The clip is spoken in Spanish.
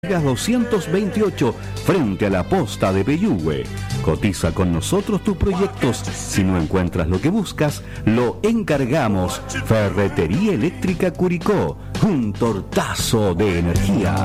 228 frente a la posta de Peyúgue. Cotiza con nosotros tus proyectos. Si no encuentras lo que buscas, lo encargamos. Ferretería Eléctrica Curicó, un tortazo de energía.